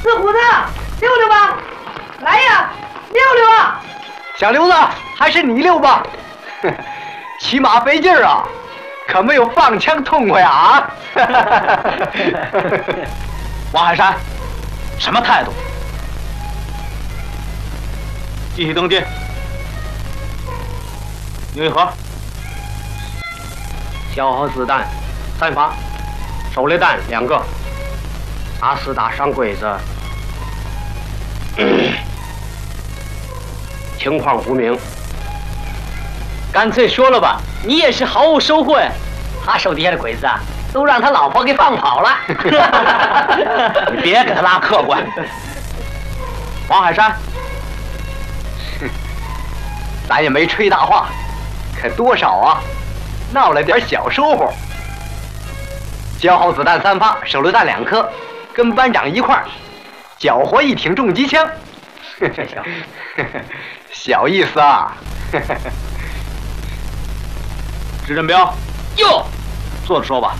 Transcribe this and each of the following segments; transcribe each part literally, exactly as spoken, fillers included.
四虎子，溜溜吧，来呀，溜溜啊！ 小刘子，还是你溜吧，骑马费劲儿啊，可没有放枪痛快啊！ 王海山，什么态度？继续登记。牛一盒， 消耗子弹三发，手榴弹两个，阿斯达上柜子，情况不明。 干脆说了吧，你也是毫无收获呀。他手底下的鬼子啊，都让他老婆给放跑了。 你别给他拉客观。王海山， 咱也没吹大话，可多少啊，闹了点小收获。消耗子弹三发，手榴弹两颗，跟班长一块儿缴获一挺重机枪。小意思啊。 支振彪， 哟， 坐着说吧。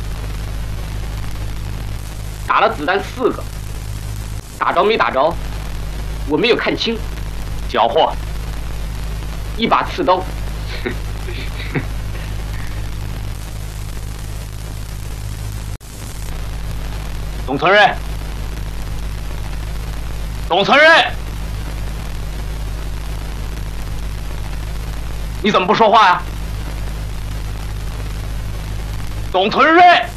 打了子弹四个，打着没打着，我没有看清。 缴获一把刺刀。 董存瑞，董存瑞，你怎么不说话呀？董存瑞。